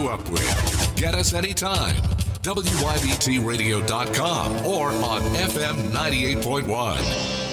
grew up with. Get us anytime. WYBTradio.com or on FM 98.1.